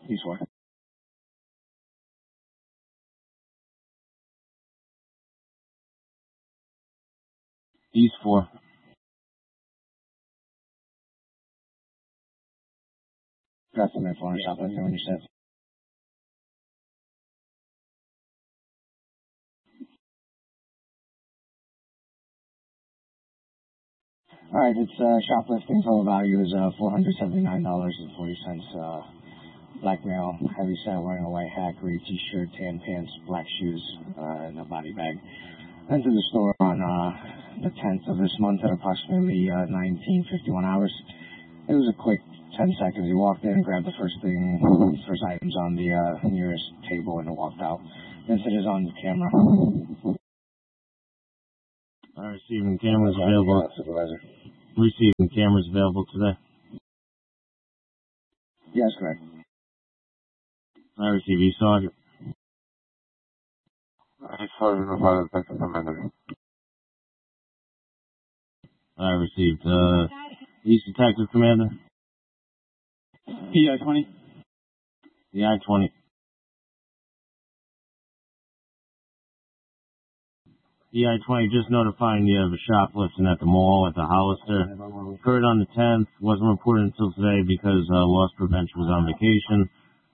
East 4. East 4. Got some info on shoplifting when you said. Alright, it's shoplifting. Total value is $479.40. Black male, heavy set, wearing a white hat, gray t-shirt, tan pants, black shoes, and a body bag. Entered the store on the 10th of this month at approximately 19:51 hours. It was a quick 10 seconds. He walked in, grabbed the first items on the nearest table, and walked out. Incident is on the camera. Receiving cameras available. Supervisor. Receiving cameras available today. Yes, correct. I receive you, Sergeant. I Sergeant of Fire Detective Commander. I received, East Detective Commander. EI-20. EI-20. EI-20, just notifying you of a shoplifting at the mall at the Hollister. Occurred on the 10th, wasn't reported until today because loss prevention was on vacation.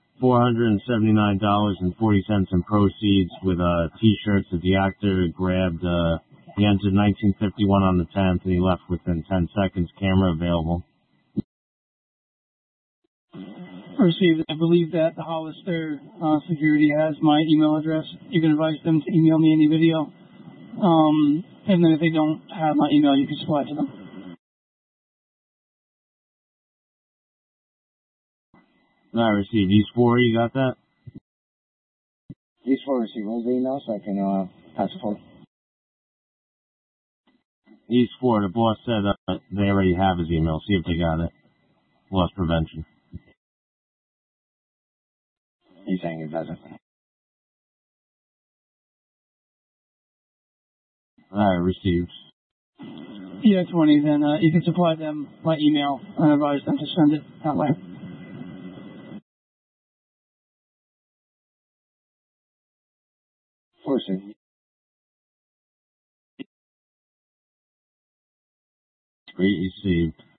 $479.40 in proceeds with T-shirts that the actor grabbed. He entered 1951 on the 10th, and he left within 10 seconds. Camera available. Received. I believe that the Hollister security has my email address. You can advise them to email me any video. And then if they don't have my email, you can supply it to them. I received. East 4, you got that? East 4 received. What was the email so I can pass it forward? East 4, the boss said they already have his email. See if they got it. Loss prevention. He's saying it doesn't. I received. EI-20, then you can supply them my email and advise them to send it that way. Of course, sir. Great received.